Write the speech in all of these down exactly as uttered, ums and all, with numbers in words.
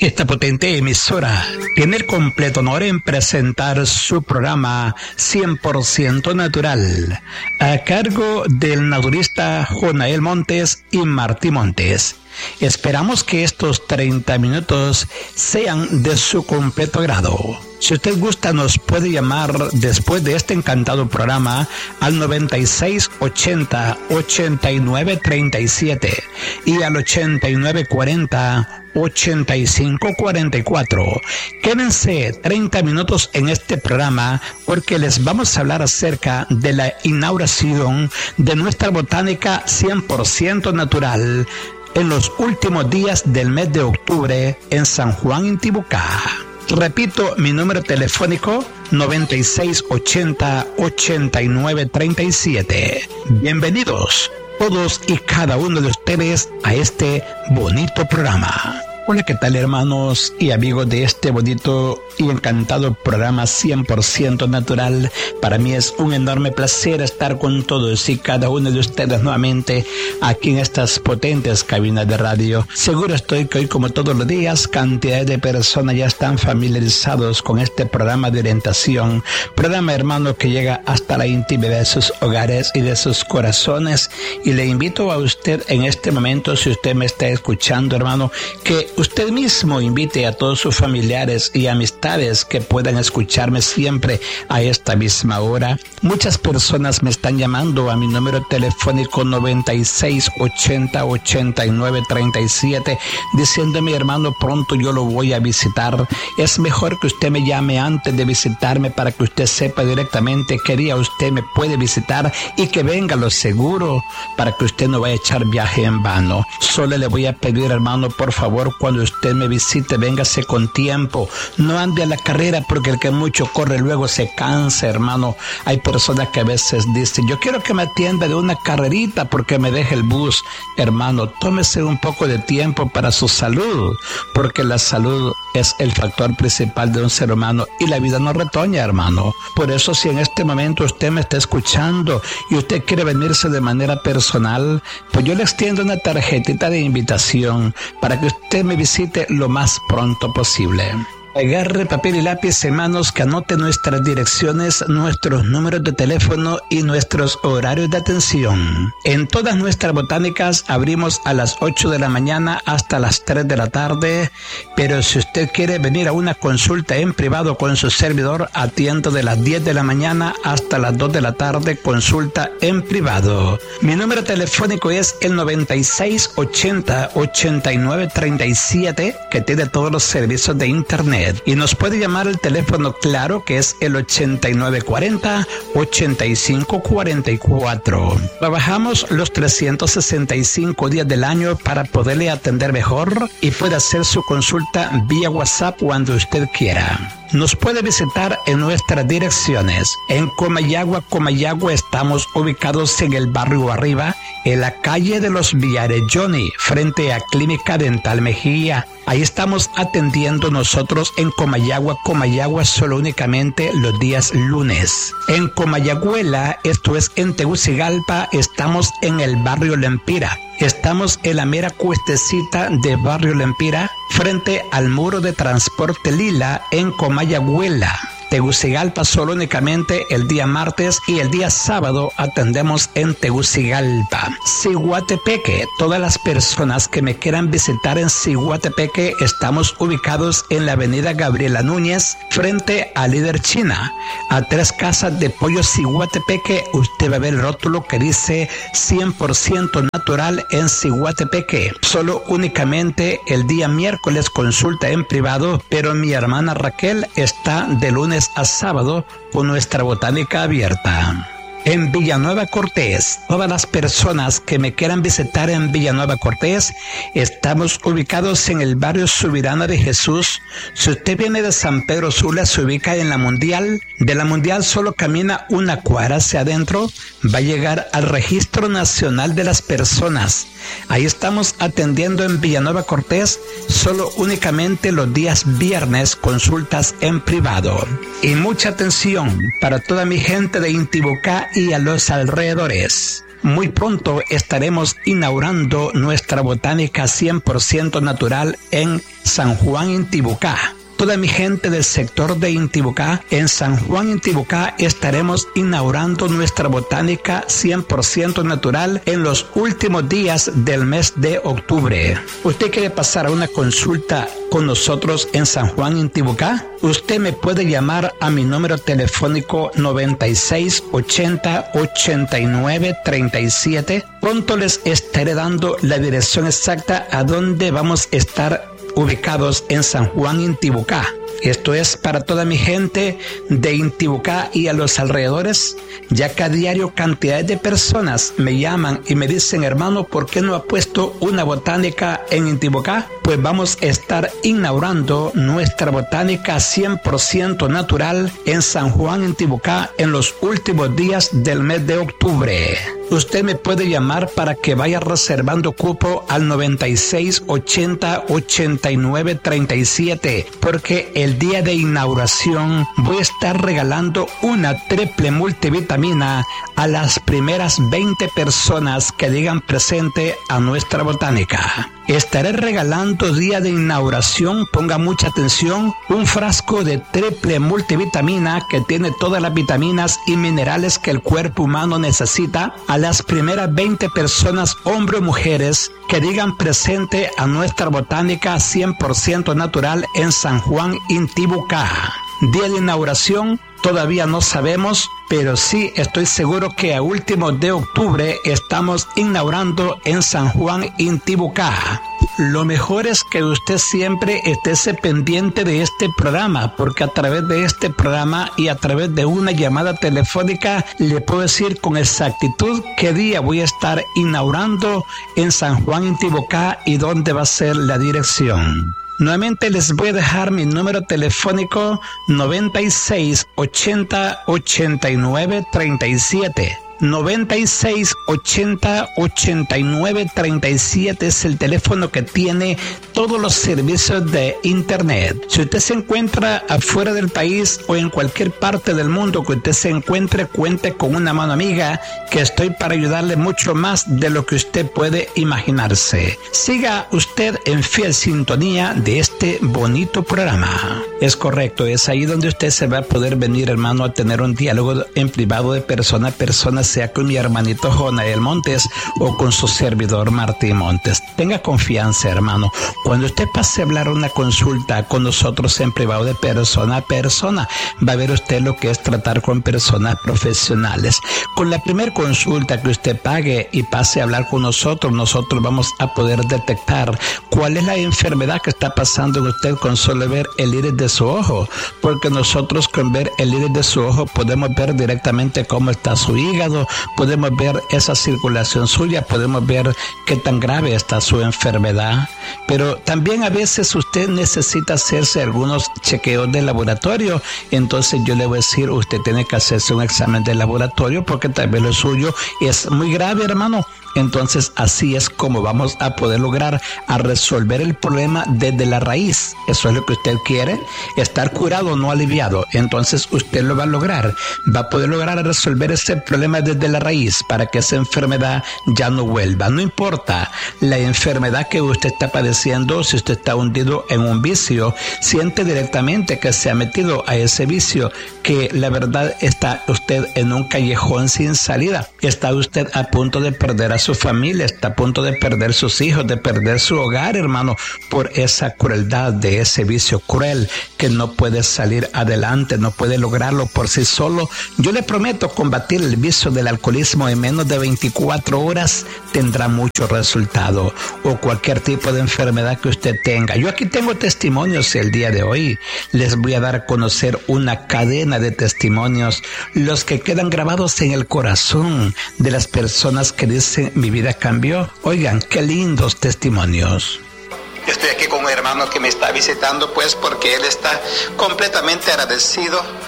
Esta potente emisora tiene el completo honor en presentar su programa cien por ciento Natural, a cargo del naturista Jonael Montes y Martí Montes. Esperamos que estos treinta minutos sean de su completo agrado. Si usted gusta, nos puede llamar después de este encantado programa al noventa y seis ochenta ochenta y nueve treinta y siete y al ochenta y nueve cuarenta ochenta y cinco cuarenta y cuatro. Quédense treinta minutos en este programa porque les vamos a hablar acerca de la inauguración de nuestra botánica cien por ciento natural en los últimos días del mes de octubre en San Juan, Intibucá. Repito, mi número telefónico noventa y seis ochenta ochenta y nueve treinta y siete. Bienvenidos todos y cada uno de ustedes a este bonito programa. Hola, ¿qué tal, hermanos y amigos de este bonito y encantado programa cien por ciento Natural? Para mí es un enorme placer estar con todos y cada uno de ustedes nuevamente aquí en estas potentes cabinas de radio. Seguro estoy que hoy, como todos los días, cantidad de personas ya están familiarizados con este programa de orientación, programa, hermano, que llega hasta la intimidad de sus hogares y de sus corazones. Y le invito a usted en este momento, si usted me está escuchando, hermano, que usted mismo invite a todos sus familiares y amistades que puedan escucharme siempre a esta misma hora. Muchas personas me están llamando a mi número telefónico noventa y seis ochenta ochenta y nueve treinta y siete diciéndome, hermano, pronto yo lo voy a visitar. Es mejor que usted me llame antes de visitarme para que usted sepa directamente qué día usted me puede visitar y que venga lo seguro para que usted no vaya a echar viaje en vano. Solo le voy a pedir, hermano, por favor, cuando usted me visite, véngase con tiempo. No ande a la carrera, porque el que mucho corre luego se cansa, hermano. Hay personas que a veces dicen, yo quiero que me atienda de una carrerita porque me deje el bus. Hermano, tómese un poco de tiempo para su salud, porque la salud es el factor principal de un ser humano y la vida no retoña, hermano. Por eso, si en este momento usted me está escuchando y usted quiere venirse de manera personal, pues yo le extiendo una tarjetita de invitación para que usted me visite lo más pronto posible. Agarre papel y lápiz en manos, que anote nuestras direcciones, nuestros números de teléfono y nuestros horarios de atención. En todas nuestras botánicas abrimos a las ocho de la mañana hasta las tres de la tarde, pero si usted quiere venir a una consulta en privado con su servidor, atiendo de las diez de la mañana hasta las dos de la tarde, consulta en privado. Mi número telefónico es el noventa y seis ochenta ochenta y nueve treinta y siete, que tiene todos los servicios de internet. Y nos puede llamar el teléfono claro, que es el ochenta y nueve cuarenta ochenta y cinco cuarenta y cuatro. Trabajamos los trescientos sesenta y cinco días del año para poderle atender mejor y puede hacer su consulta vía WhatsApp cuando usted quiera. Nos puede visitar en nuestras direcciones. En Comayagua, Comayagua, estamos ubicados en el barrio Arriba, en la calle de los Villarelloni, frente a Clínica Dental Mejía. Ahí estamos atendiendo nosotros en Comayagua, Comayagua, solo únicamente los días lunes. En Comayagüela, esto es en Tegucigalpa, estamos en el barrio Lempira. Estamos en la mera cuestecita de barrio Lempira, frente al muro de transporte Lila en Comayagüela. Tegucigalpa solo únicamente el día martes y el día sábado atendemos en Tegucigalpa. Ciguatepeque, todas las personas que me quieran visitar en Ciguatepeque, estamos ubicados en la avenida Gabriela Núñez, frente a Líder China. A tres casas de pollo Ciguatepeque, usted va a ver el rótulo que dice cien por ciento natural en Ciguatepeque. Solo únicamente el día miércoles consulta en privado, pero mi hermana Raquel está de lunes a sábado con nuestra botánica abierta. En Villanueva Cortés, todas las personas que me quieran visitar en Villanueva Cortés, estamos ubicados en el barrio Subirana de Jesús. Si usted viene de San Pedro Sula, se ubica en la Mundial. De la Mundial solo camina una cuadra hacia adentro, va a llegar al Registro Nacional de las Personas. Ahí estamos atendiendo en Villanueva Cortés, solo únicamente los días viernes, consultas en privado. Y mucha atención para toda mi gente de Intibucá y a los alrededores. Muy pronto estaremos inaugurando nuestra botánica cien por ciento natural en San Juan, Intibucá. Toda mi gente del sector de Intibucá, en San Juan, Intibucá, estaremos inaugurando nuestra botánica cien por ciento natural en los últimos días del mes de octubre. ¿Usted quiere pasar a una consulta con nosotros en San Juan, Intibucá? Usted me puede llamar a mi número telefónico noventa y seis ochenta ochenta y nueve treinta y siete. Pronto les estaré dando la dirección exacta a donde vamos a estar ubicados en San Juan, Intibucá. Esto es para toda mi gente de Intibucá y a los alrededores, ya que a diario cantidades de personas me llaman y me dicen, hermano, ¿por qué no ha puesto una botánica en Intibucá? Pues vamos a estar inaugurando nuestra botánica cien por ciento natural en San Juan, Intibucá, en los últimos días del mes de octubre. Usted me puede llamar para que vaya reservando cupo al noventa y seis ochenta ochenta y nueve treinta y siete, porque el día de inauguración voy a estar regalando una triple multivitamina a las primeras veinte personas que digan presente a nuestra botánica. Estaré regalando día de inauguración, ponga mucha atención, un frasco de triple multivitamina que tiene todas las vitaminas y minerales que el cuerpo humano necesita a las primeras veinte personas, hombres o mujeres, que digan presente a nuestra botánica cien por ciento natural en San Juan, Intibucá. Día de inauguración, todavía no sabemos, pero sí estoy seguro que a últimos de octubre estamos inaugurando en San Juan, Intibucá. Lo mejor es que usted siempre esté pendiente de este programa, porque a través de este programa y a través de una llamada telefónica le puedo decir con exactitud qué día voy a estar inaugurando en San Juan, Intibucá y dónde va a ser la dirección. Nuevamente les voy a dejar mi número telefónico noventa y seis ochenta ochenta y nueve treinta y siete. noventa y seis ochenta ochenta y nueve treinta y siete es el teléfono que tiene todos los servicios de internet. Si usted se encuentra afuera del país o en cualquier parte del mundo que usted se encuentre, cuente con una mano amiga que estoy para ayudarle mucho más de lo que usted puede imaginarse. Siga usted en fiel sintonía de este bonito programa. Es correcto, es ahí donde usted se va a poder venir, hermano, a tener un diálogo en privado de persona a persona, sea con mi hermanito Jonael Montes o con su servidor Martín Montes. Tenga confianza, hermano. Cuando usted pase a hablar una consulta con nosotros en privado de persona a persona, va a ver usted lo que es tratar con personas profesionales. Con la primera consulta que usted pague y pase a hablar con nosotros, nosotros vamos a poder detectar cuál es la enfermedad que está pasando en usted con solo ver el iris de su ojo, porque nosotros con ver el iris de su ojo podemos ver directamente cómo está su hígado, podemos ver esa circulación suya, podemos ver qué tan grave está su enfermedad. Pero también a veces usted necesita hacerse algunos chequeos de laboratorio. Entonces yo le voy a decir, usted tiene que hacerse un examen de laboratorio porque tal vez lo suyo es muy grave, hermano. Entonces así es como vamos a poder lograr a resolver el problema desde la raíz. Eso es lo que usted quiere, estar curado, no aliviado. Entonces usted lo va a lograr, va a poder lograr a resolver ese problema desde la raíz para que esa enfermedad ya no vuelva. No importa la enfermedad que usted está padeciendo, si usted está hundido en un vicio, siente directamente que se ha metido a ese vicio, que la verdad está usted en un callejón sin salida, está usted a punto de perder a su familia, está a punto de perder sus hijos, de perder su hogar, hermano, por esa crueldad de ese vicio cruel que no puede salir adelante, no puede lograrlo por sí solo. Yo le prometo combatir el vicio del alcoholismo en menos de veinticuatro horas, tendrá mucho resultado, o cualquier tipo de enfermedad que usted tenga. Yo aquí tengo testimonios el día de hoy. Les voy a dar a conocer una cadena de testimonios, los que quedan grabados en el corazón de las personas que dicen mi vida cambió. Oigan, qué lindos testimonios. Estoy aquí con un hermano que me está visitando, pues porque él está completamente agradecido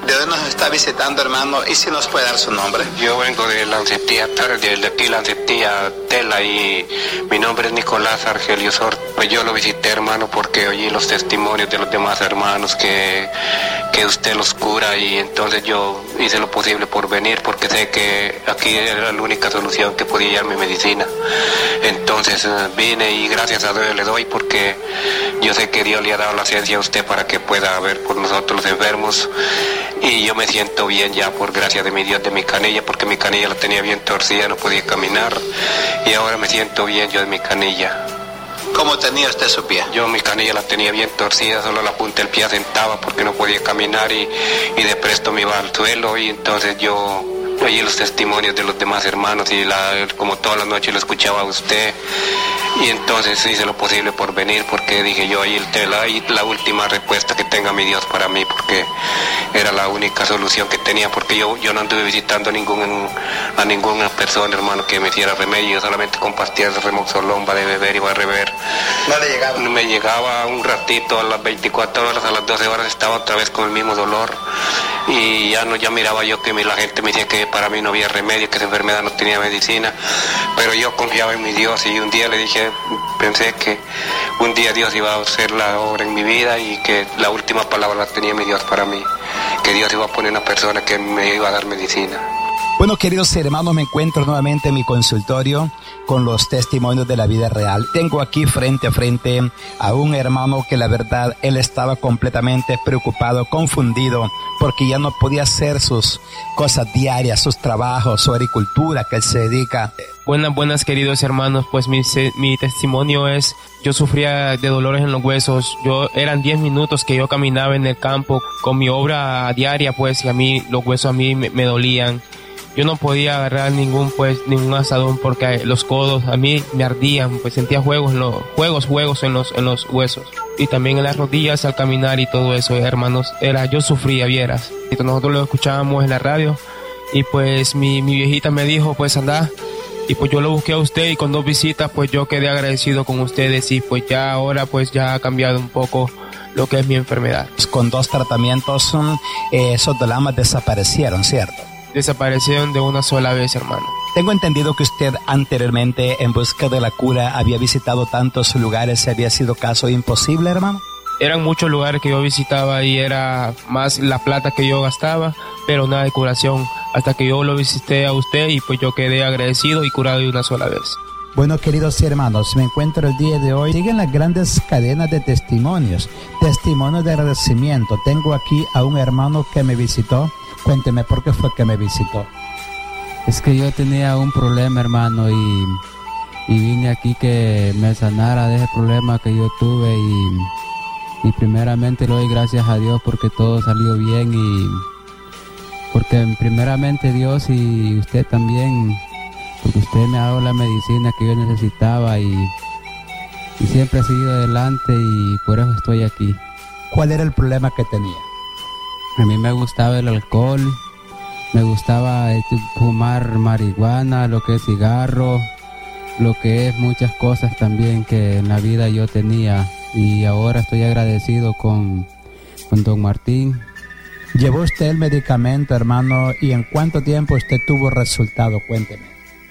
¿De dónde nos está visitando, hermano? ¿Y si nos puede dar su nombre? Yo vengo de Lancetía, de aquí Lancetía, Tela, y mi nombre es Nicolás Argelio Sort. Pues yo lo visité, hermano, porque oí los testimonios de los demás hermanos que, que usted los cura, y entonces yo hice lo posible por venir, porque sé que aquí era la única solución que podía hallar mi medicina. Entonces vine y gracias a Dios le doy, porque yo sé que Dios le ha dado la ciencia a usted para que pueda ver por nosotros los enfermos, y yo me siento bien ya por gracia de mi Dios, de mi canilla, porque mi canilla la tenía bien torcida, no podía caminar, y ahora me siento bien yo de mi canilla. ¿Cómo tenía usted su pie? Yo mi canilla la tenía bien torcida, solo la punta del pie asentaba porque no podía caminar, y, y de presto me iba al suelo, y entonces yo oí los testimonios de los demás hermanos, y la, como todas las noches lo escuchaba a usted, y entonces hice lo posible por venir, porque dije yo, ahí la, la última respuesta que tenga mi Dios para mí, porque era la única solución que tenía, porque yo, yo no anduve visitando a, ningún, a ninguna persona, hermano, que me hiciera remedio. Yo solamente con pastillas de remoxolomba de beber iba a beber. ¿No le llegaba? Me llegaba un ratito, a las veinticuatro horas, a las doce horas estaba otra vez con el mismo dolor, y ya no, ya miraba yo que mi, la gente me decía que para mí no había remedio, que esa enfermedad no tenía medicina, pero yo confiaba en mi Dios, y un día le dije, pensé que un día Dios iba a hacer la obra en mi vida, y que la última palabra la tenía mi Dios para mí, que Dios iba a poner una persona que me iba a dar medicina. Bueno, queridos hermanos, me encuentro nuevamente en mi consultorio con los testimonios de la vida real. Tengo aquí frente a frente a un hermano que la verdad, él estaba completamente preocupado, confundido, porque ya no podía hacer sus cosas diarias, sus trabajos, su agricultura que él se dedica. Buenas, buenas, queridos hermanos, pues mi, mi testimonio es, yo sufría de dolores en los huesos. Yo, eran diez minutos que yo caminaba en el campo con mi obra diaria, pues, y a mí, los huesos a mí me, me dolían. Yo no podía agarrar ningún, pues, ningún asadón porque los codos a mí me ardían, pues sentía juegos, en los, juegos, juegos en los, en los huesos. Y también en las rodillas al caminar y todo eso, hermanos, era, yo sufría, vieras. Y nosotros lo escuchábamos en la radio, y pues mi, mi viejita me dijo, pues anda, y pues yo lo busqué a usted, y con dos visitas, pues yo quedé agradecido con ustedes, y pues ya ahora, pues ya ha cambiado un poco lo que es mi enfermedad. Con dos tratamientos, eh, esos dolamas desaparecieron, ¿cierto? Desaparecieron de una sola vez, hermano. Tengo entendido que usted anteriormente, en busca de la cura, había visitado tantos lugares y había sido caso imposible, hermano. Eran muchos lugares que yo visitaba y era más la plata que yo gastaba, pero nada de curación, hasta que yo lo visité a usted y pues yo quedé agradecido y curado de una sola vez. Bueno, queridos hermanos, me encuentro el día de hoy. Siguen las grandes cadenas de testimonios, testimonios de agradecimiento. Tengo aquí a un hermano que me visitó. Cuénteme, ¿por qué fue que me visitó? Es que yo tenía un problema, hermano, y, y vine aquí que me sanara de ese problema que yo tuve, y, y primeramente le doy gracias a Dios porque todo salió bien, y porque primeramente Dios y usted también, porque usted me ha dado la medicina que yo necesitaba, y, y siempre he seguido adelante, y por eso estoy aquí. ¿Cuál era el problema que tenía? A mí me gustaba el alcohol, me gustaba fumar marihuana, lo que es cigarro, lo que es muchas cosas también que en la vida yo tenía, y ahora estoy agradecido con, con don Martín. ¿Llevó usted el medicamento, hermano, y en cuánto tiempo usted tuvo resultado? Cuénteme.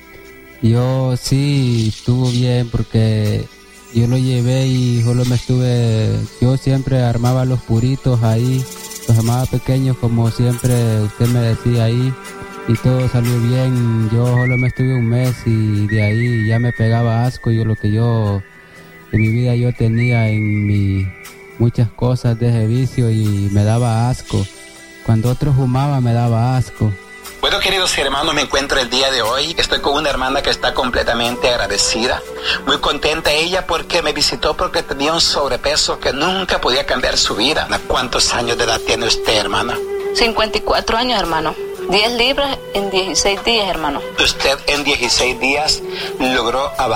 Yo sí estuvo bien porque yo lo llevé y solo me estuve, yo siempre armaba los puritos ahí, los armaba pequeños como siempre usted me decía ahí, y todo salió bien. Yo solo me estuve un mes y de ahí ya me pegaba asco. Yo lo que yo en mi vida yo tenía en mi muchas cosas de ese vicio y me daba asco. Cuando otros fumaban me daba asco. Bueno, queridos hermanos, me encuentro el día de hoy. Estoy con una hermana que está completamente agradecida. Muy contenta ella porque me visitó porque tenía un sobrepeso que nunca podía cambiar su vida. ¿Cuántos años de edad tiene usted, hermana? cincuenta y cuatro años, hermano. diez libras en dieciséis días, hermano. Usted en dieciséis días logró avanzar.